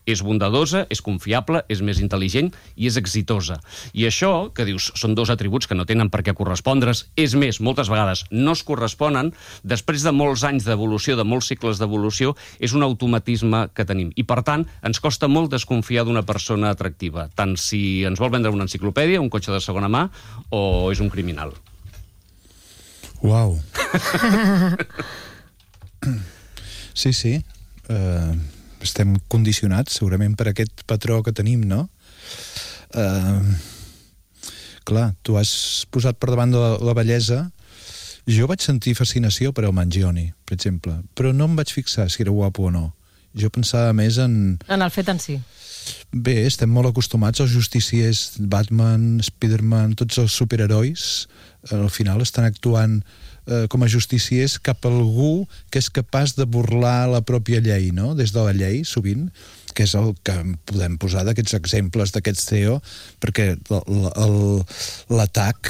És bondadosa, és confiable, és més intel·ligent i és exitosa. I això, que dius, són dos atributs que no tenen per què correspondre's, és més, moltes vegades no es corresponen, després de molts anys d'evolució, de molts cicles d'evolució, és un automatisme que tenim. I, per tant, ens costa molt desconfiar d'una persona atractiva, tant si ens vol vendre una enciclopèdia, un cotxe de segona mà, o és un criminal. Uau! Sí, sí. Estem condicionats, segurament, per aquest patró que tenim, no? Clar, tu has posat per davant de la bellesa. Jo vaig sentir fascinació per el Mangione, per exemple, però no em vaig fixar si era guapo o no. Jo pensava més en... En el fet en si. Bé, estem molt acostumats als justiciers, Batman, Spiderman, tots els superherois, al final estan actuant com a justiciers cap a algú que és capaç de burlar la pròpia llei, no? Des de la llei, sovint, que és el que podem posar d'aquests exemples d'aquests CEO, perquè l'atac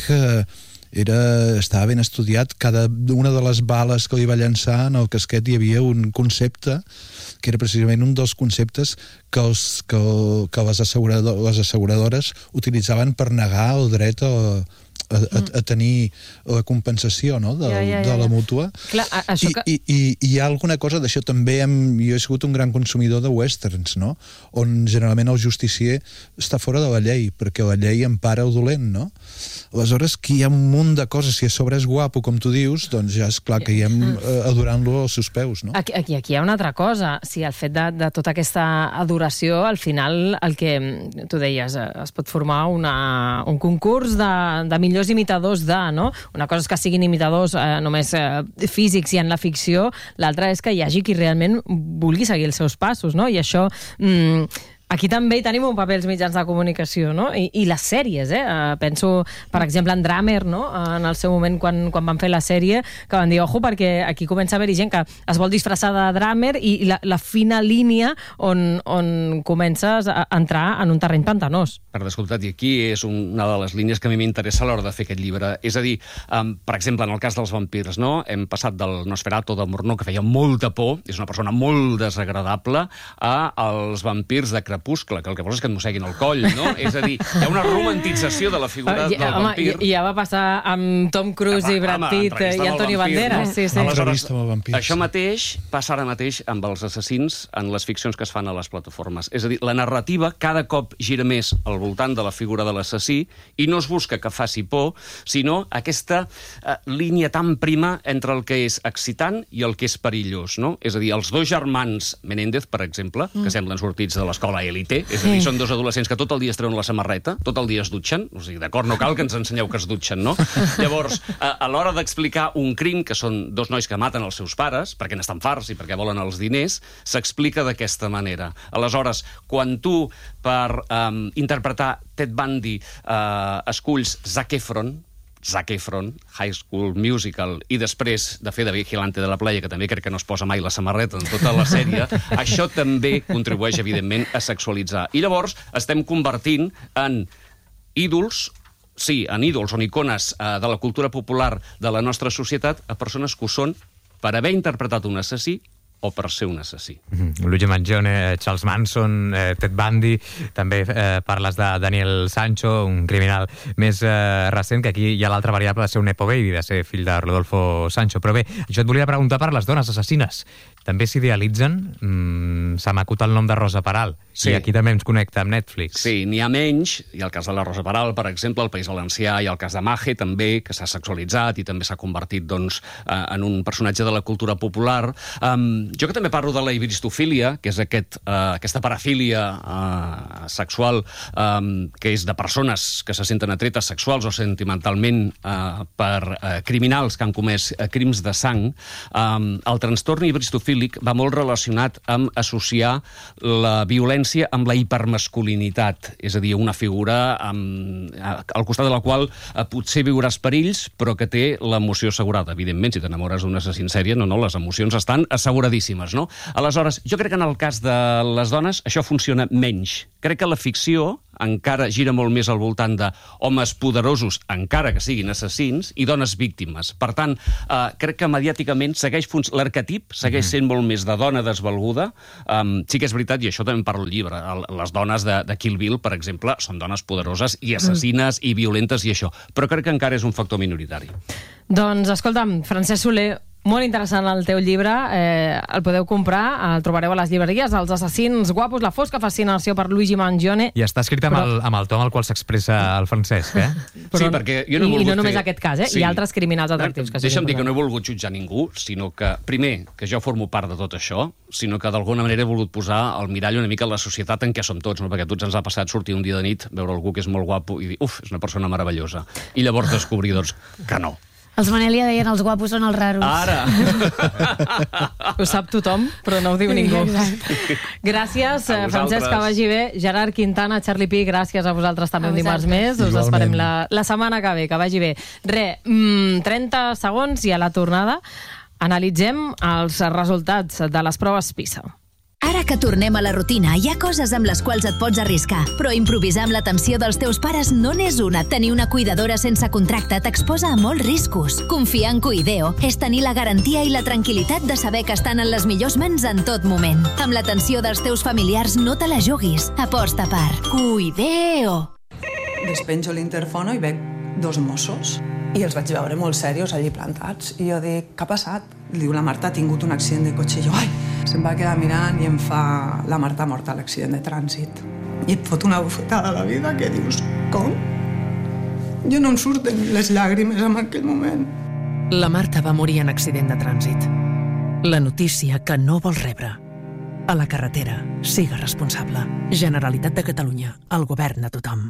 estava ben estudiat. Cada una de les bales que li va llançar en el casquet hi havia un concepte que era precisament un dels conceptes que les asseguradores utilitzaven per negar el dret a tenir la compensació, no? de la mútua. Clar, I hi ha alguna cosa d'això també. Jo he sigut un gran consumidor de westerns, no? On generalment el justicier està fora de la llei, perquè la llei empara el dolent, no? Aleshores, que hi ha un munt de coses. Si a sobre és guapo, com tu dius, doncs ja és clar que hi hem adorant-lo als seus peus, no? Aquí hi ha una altra cosa. Si el fet de tota aquesta adoració, al final, el que tu deies, es pot formar un concurs de millors imitadors no? Una cosa és que siguin imitadors només físics i en la ficció, l'altra és que hi hagi qui realment vulgui seguir els seus passos, no? I això... Aquí també hi tenim un paper els mitjans de comunicació, no? I les sèries, penso, per exemple, en Dahmer, no? En el seu moment, quan van fer la sèrie, que van dir, ojo, perquè aquí comença a haver-hi gent que es vol disfressar de Dahmer i la fina línia on comences a entrar en un terreny pantanós. Per descomptat, i aquí és una de les línies que a mi m'interessa a l'hora de fer aquest llibre. És a dir, per exemple, en el cas dels vampirs, no? Hem passat del Nosferatu, de Murnau, que feia molta por, és una persona molt desagradable, als vampirs de Crepuscle, que el que vols és que et mosseguin el coll, no? És a dir, hi ha una romantització de la figura del vampir. I ja va passar amb Tom Cruise i Brad Pitt i Antonio Banderas. Sí. Aleshores, això mateix passa ara mateix amb els assassins en les ficcions que es fan a les plataformes. És a dir, la narrativa cada cop gira més al voltant de la figura de l'assassí i no es busca que faci por, sinó aquesta línia tan prima entre el que és excitant i el que és perillós, no? És a dir, els dos germans Menéndez, per exemple, que semblen sortits de l'escola élite, és a dir, són dos adolescents que tot el dia es treuen la samarreta, tot el dia es dutxen, o sigui, d'acord, no cal que ens ensenyeu que es dutxen, no? Llavors, a l'hora d'explicar un crim, que són dos nois que maten els seus pares, perquè n'estan farts i perquè volen els diners, s'explica d'aquesta manera. Aleshores, quan tu, per interpretar Ted Bundy, esculls Zac Efron, High School Musical, i després de fer de Vigilante de la Playa, que també crec que no es posa mai la samarreta en tota la sèrie, això també contribueix, evidentment, a sexualitzar. I llavors estem convertint en ídols, en ídols o en icones de la cultura popular de la nostra societat, a persones que ho són per haver interpretat un assassí o per ser un assassí. Luigi Mangione, Charles Manson, Ted Bundy, també parles de Daniel Sancho, un criminal més recent, que aquí hi ha l'altra variable de ser un Nepo Baby, de ser fill de Rodolfo Sancho. Però bé, jo et volia preguntar per les dones assassines. També s'idealitzen? Se m'acut el nom de Rosa Peral. Sí. I aquí també ens connecta amb Netflix. Sí, n'hi ha menys. Hi ha el cas de la Rosa Peral, per exemple, al País Valencià, hi ha el cas de Maje, també, que s'ha sexualitzat i també s'ha convertit, doncs, en un personatge de la cultura popular. Jo que també parlo de la ibristofília, que és aquesta parafília sexual, que és de persones que se senten atretes sexuals o sentimentalment per criminals que han comès crims de sang. El trastorn ibristofílic va molt relacionat amb associar la violència amb la hipermasculinitat, és a dir, una figura al costat de la qual potser viuràs perills, però que té l'emoció assegurada. Evidentment, si t'enamores d'un assassí en sèrie, no, les emocions estan asseguradíssimes, no? Aleshores, jo crec que en el cas de les dones això funciona menys. Crec que la ficció encara gira molt més al voltant d'homes poderosos, encara que siguin assassins, i dones víctimes. Per tant, crec que mediàticament l'arquetip segueix sent molt més de dona desvalguda. Sí que és veritat, i això també parla el llibre, les dones de Kill Bill, per exemple, són dones poderoses i assassines i violentes i això. Però crec que encara és un factor minoritari. Doncs, escolta'm, Francesc Soler, molt interessant el teu llibre, el podeu comprar, el trobareu a les llibreries, Els assassins guapos, la fosca fascinació per Luigi Mangione. I està escrit amb el to amb el qual s'expressa el Francesc, Sí, perquè jo no he volgut I no només aquest cas, i altres criminals atractius. Deixa'm dir que no he volgut jutjar ningú, sinó que, primer, que jo formo part de tot això, sinó que d'alguna manera he volgut posar al mirall una mica la societat en què som tots, no? Perquè a tots ens ha passat sortir un dia de nit, veure algú que és molt guapo i dir, és una persona meravellosa. I llavors descobrir, doncs, que no. Els Manel ja deien els guapos són els raros. Ara! Ho sap tothom, però no ho diu ningú. Gràcies, Francesc, que vagi bé. Gerard Quintana, Charlie Pi, gràcies a vosaltres també un dimarts més. Us esperem la setmana que ve, que vagi bé. 30 segons i a la tornada analitzem els resultats de les proves PISA. Ara que tornem a la rutina, hi ha coses amb les quals et pots arriscar, però improvisar amb l'atenció dels teus pares no n'és una. Tenir una cuidadora sense contracte t'exposa a molts riscos. Confiar en Cuideo és tenir la garantia i la tranquil·litat de saber que estan en les millors mans en tot moment. Amb l'atenció dels teus familiars no te la juguis. Aposta per Cuideo. Despenjo l'interfono i veig 2 Mossos i els vaig veure molt serios allí plantats. I jo dic, què ha passat? Diu, la Marta ha tingut un accident de cotxe. I jo, se'm va quedar mirant i em fa, la Marta ha mort a l'accident de trànsit. I et fot una bufetada a la vida que dius, com? Jo no em surten les llàgrimes en aquell moment. La Marta va morir en accident de trànsit. La notícia que no vols rebre. A la carretera, siga responsable. Generalitat de Catalunya, el govern a tothom.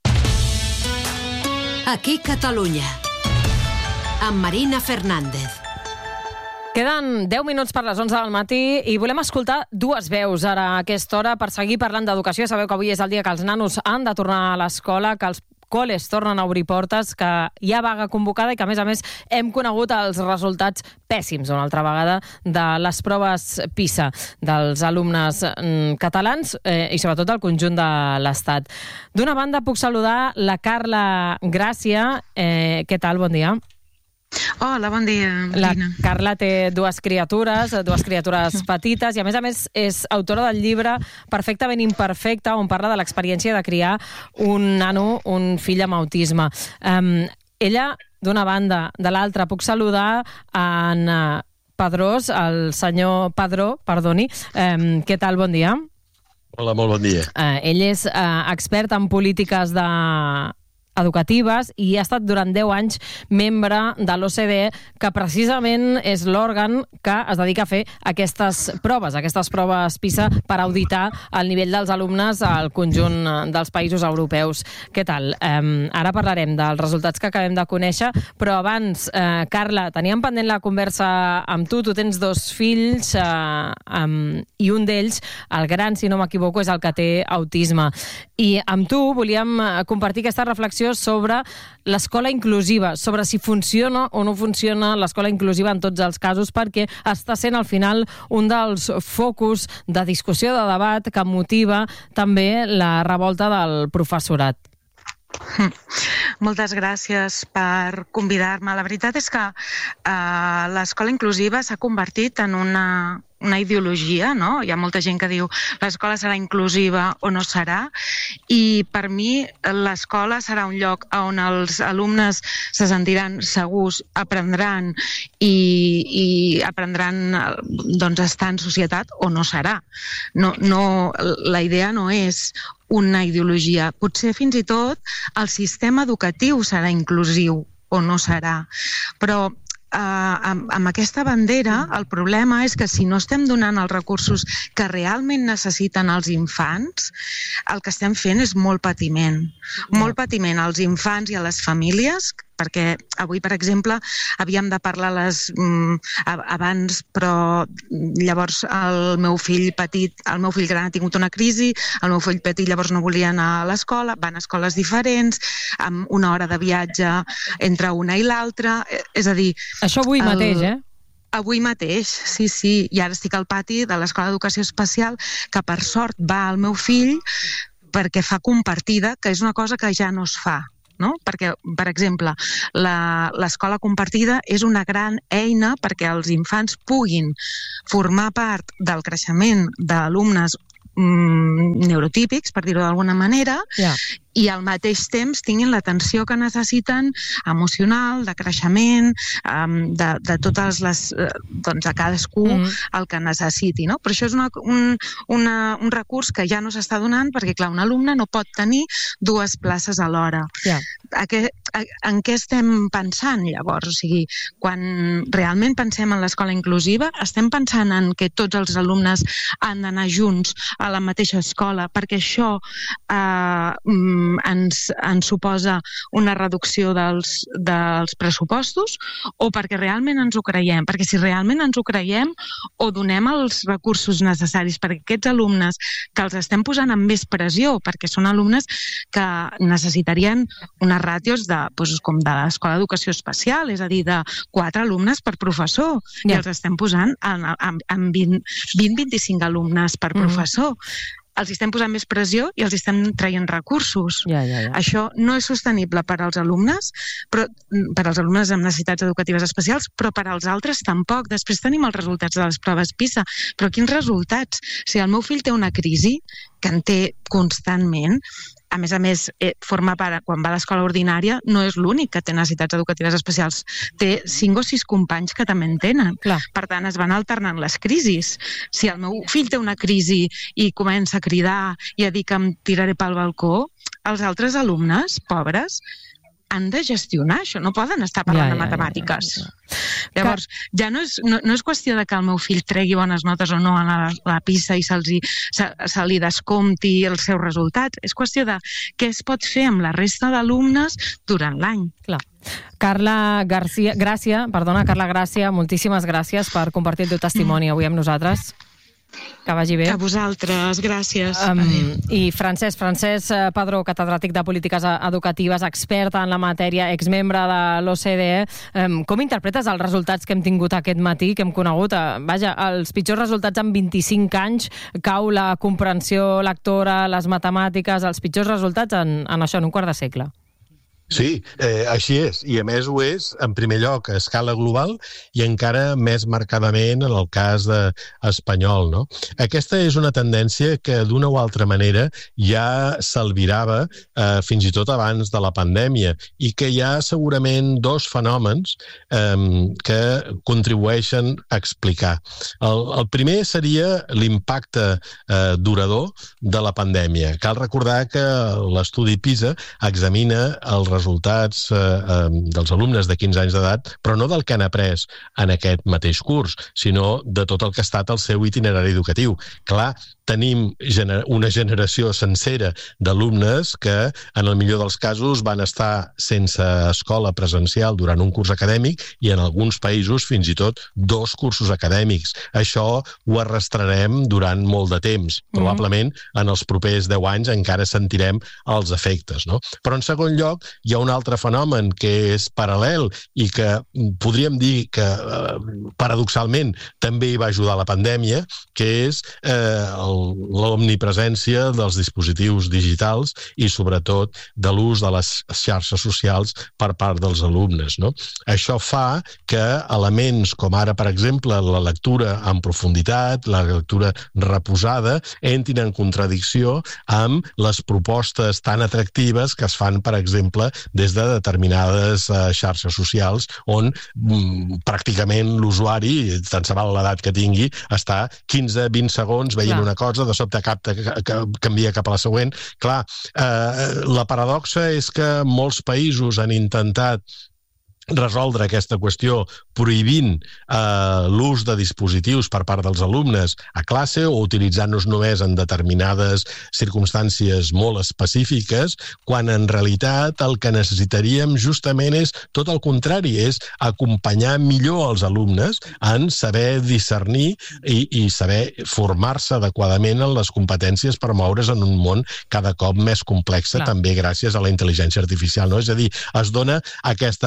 Aquí Catalunya, amb Marina Fernández. Queden 10 minuts per les 11 del matí i volem escoltar 2 veus ara a aquesta hora per seguir parlant d'educació. Sabeu que avui és el dia que els nanos han de tornar a l'escola, que els col·les tornen a obrir portes, que hi ha vaga convocada i que, a més, hem conegut els resultats pèssims una altra vegada de les proves PISA dels alumnes catalans i sobretot del conjunt de l'Estat. D'una banda, puc saludar la Carla Gràcia. Què tal? Bon dia. Hola, bon dia, La Marina. Carla té 2 criatures petites, i a més és autora del llibre Perfectament imperfecte, on parla de l'experiència de criar un nano, un fill amb autisme. Ella, d'una banda, de l'altra, puc saludar en Pedrós, el senyor Padró, perdoni. Què tal? Bon dia. Hola, molt bon dia. Ell és expert en polítiques educatives i ha estat durant 10 anys membre de l'OCDE, que precisament és l'òrgan que es dedica a fer aquestes proves PISA per auditar el nivell dels alumnes al conjunt dels països europeus. Què tal? Ara parlarem dels resultats que acabem de conèixer, però abans, Carla, teníem pendent la conversa amb tu. Tu tens 2 fills i un d'ells, el gran, si no m'equivoco, és el que té autisme. I amb tu volíem compartir aquesta reflexió sobre l'escola inclusiva, sobre si funciona o no funciona l'escola inclusiva en tots els casos, perquè està sent al final un dels focus de discussió, de debat, que motiva també la revolta del professorat. Moltes gràcies per convidar-me. La veritat és que l'escola inclusiva s'ha convertit en una ideologia, no? Hi ha molta gent que diu l'escola serà inclusiva o no serà, i per mi l'escola serà un lloc on els alumnes se sentiran segurs, aprendran i aprendran doncs, estar en societat, o no serà. La idea no és una ideologia. Potser fins i tot el sistema educatiu serà inclusiu o no serà, però amb aquesta bandera el problema és que si no estem donant els recursos que realment necessiten els infants, el que estem fent és molt patiment. Molt patiment als infants i a les famílies, perquè avui, per exemple, havíem de parlar abans, però llavors el meu fill gran ha tingut una crisi, el meu fill petit llavors no volia anar a l'escola, van a escoles diferents, amb una hora de viatge entre una i l'altra, és a dir... Això avui mateix, Avui mateix, sí. I ara estic al pati de l'Escola d'Educació Especial, que per sort va el meu fill, perquè fa compartida, que és una cosa que ja no es fa. No? Perquè, per exemple, l'escola compartida és una gran eina perquè els infants puguin formar part del creixement d'alumnes neurotípics, per dir-ho d'alguna manera, i al mateix temps tinguin l'atenció que necessiten emocional, de creixement, de totes les... doncs a cadascú el que necessiti, no? Però això és un recurs que ja no s'està donant perquè, clar, un alumne no pot tenir 2 places alhora. En què estem pensant, llavors? O sigui, quan realment pensem en l'escola inclusiva, estem pensant en que tots els alumnes han d'anar junts a la mateixa escola, perquè això ens suposa una reducció dels pressupostos, o perquè realment ens ho creiem? Perquè si realment ens ho creiem, o donem els recursos necessaris perquè aquests alumnes que els estem posant amb més pressió, perquè són alumnes que necessitarien unes ràtios com de l'escola d'educació especial, és a dir, de 4 alumnes per professor, i els estem posant amb 20-25 alumnes per professor. Els estem posant més pressió i els estem traient recursos. Això no és sostenible per als alumnes, per als alumnes amb necessitats educatives especials, però per als altres tampoc. Després tenim els resultats de les proves PISA. Però quins resultats? Si el meu fill té una crisi, que en té constantment, a més, forma part, quan va a l'escola ordinària, no és l'únic que té necessitats educatives especials. Té 5 o 6 companys que també en tenen. Per tant, es van alternant les crisis. Si el meu fill té una crisi i comença a cridar i a dir que em tiraré pel balcó, els altres alumnes, pobres, han de gestionar això, no poden estar parlant de matemàtiques. Llavors, ja no és qüestió de que el meu fill tregui bones notes o no a la PISA i se li descompti els seus resultats. És qüestió de què es pot fer amb la resta d'alumnes durant l'any. Carla Gràcia, moltíssimes gràcies per compartir el teu testimoni avui amb nosaltres. Que vagi bé. A vosaltres, gràcies. I Francesc Padró, catedràtic de Polítiques Educatives, expert en la matèria, exmembre de l'OCDE. Com interpretes els resultats que hem tingut aquest matí, que hem conegut? Vaja, els pitjors resultats en 25 anys, cau la comprensió lectora, les matemàtiques, els pitjors resultats en això, en un quart de segle. Sí, així és, i a més ho és, en primer lloc, a escala global i encara més marcadament en el cas espanyol, no? Aquesta és una tendència que d'una o altra manera ja s'albirava fins i tot abans de la pandèmia i que hi ha segurament 2 fenòmens que contribueixen a explicar. El primer seria l'impacte durador de la pandèmia. Cal recordar que l'estudi PISA examina els resultats dels alumnes de 15 anys d'edat, però no del que han après en aquest mateix curs, sinó de tot el que ha estat el seu itinerari educatiu. Clar, tenim una generació sencera d'alumnes que, en el millor dels casos, van estar sense escola presencial durant un curs acadèmic i en alguns països fins i tot 2 cursos acadèmics. Això ho arrastrarem durant molt de temps. Probablement en els propers 10 anys encara sentirem els efectes, no? Però en segon lloc, hi ha un altre fenomen que és paral·lel i que podríem dir que paradoxalment també hi va ajudar la pandèmia, que és l'omnipresència dels dispositius digitals i sobretot de l'ús de les xarxes socials per part dels alumnes, no? Això fa que elements com ara, per exemple, la lectura en profunditat, la lectura reposada, entrin en contradicció amb les propostes tan atractives que es fan, per exemple, des de determinades xarxes socials on pràcticament l'usuari, tant se val l'edat que tingui, està 15-20 segons veient una cosa, de sobte canvia cap a la següent. Clar, la paradoxa és que molts països han intentat resoldre aquesta qüestió prohibint l'ús de dispositius per part dels alumnes a classe o utilitzant-los només en determinades circumstàncies molt específiques, quan en realitat el que necessitaríem justament és tot el contrari, és acompanyar millor els alumnes en saber discernir i saber formar-se adequadament en les competències per moure's en un món cada cop més complex, també gràcies a la intel·ligència artificial, no? És a dir, es dona aquesta paradoxa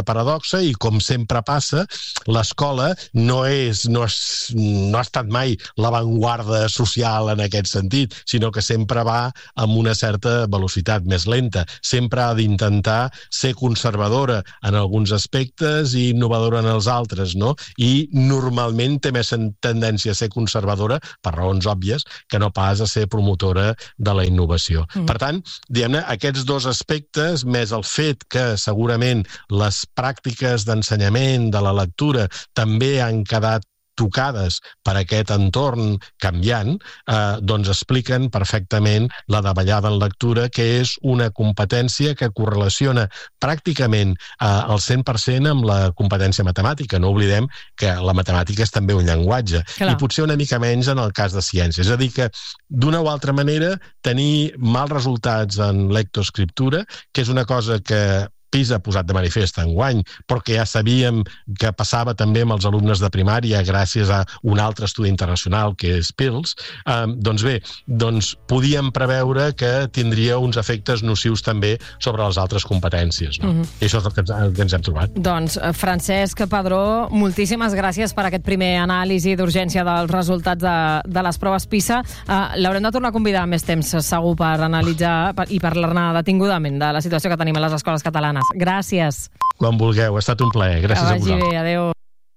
força i, com sempre passa, l'escola no ha estat mai l'avantguarda social en aquest sentit, sinó que sempre va amb una certa velocitat més lenta. Sempre ha d'intentar ser conservadora en alguns aspectes i innovadora en els altres, no? I normalment té més tendència a ser conservadora, per raons òbvies, que no pas a ser promotora de la innovació. Per tant, diguem-ne, aquests dos aspectes, més el fet que segurament les pràctiques d'ensenyament de la lectura també han quedat tocades per aquest entorn canviant, doncs expliquen perfectament la davallada en lectura, que és una competència que correlaciona pràcticament al 100% amb la competència matemàtica. No oblidem que la matemàtica és també un llenguatge. Clar. I potser una mica menys en el cas de ciències. És a dir que, d'una o altra manera, tenir mals resultats en lectoescriptura, que és una cosa que PISA ha posat de manifest enguany, però que ja sabíem que passava també amb els alumnes de primària gràcies a un altre estudi internacional que és PILS, doncs bé, podíem preveure que tindria uns efectes nocius també sobre les altres competències. No? I això és el que ens hem trobat. Doncs, Francesc Padró, moltíssimes gràcies per aquest primer anàlisi d'urgència dels resultats de les proves PISA. L'haurem de tornar a convidar més temps, segur, per analitzar i parlar-ne detingudament de la situació que tenim a les escoles catalanes. Gràcies. Quan vulgueu, ha estat un plaer. Gràcies a vosaltres. Que vagi bé, adéu.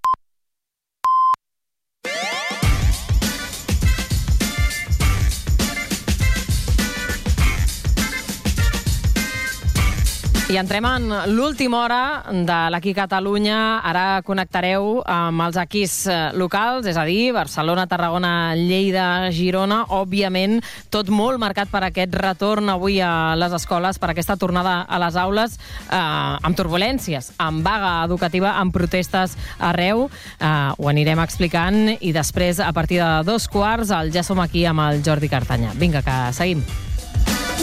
I entrem en l'última hora de l'Aquí Catalunya. Ara connectareu amb els equips locals, és a dir, Barcelona, Tarragona, Lleida, Girona. Òbviament, tot molt marcat per aquest retorn avui a les escoles, per aquesta tornada a les aules, amb turbulències, amb vaga educativa, amb protestes arreu. Ho anirem explicant i després, a partir de 2:15, el Ja som aquí amb el Jordi Cartanya. Vinga, que seguim.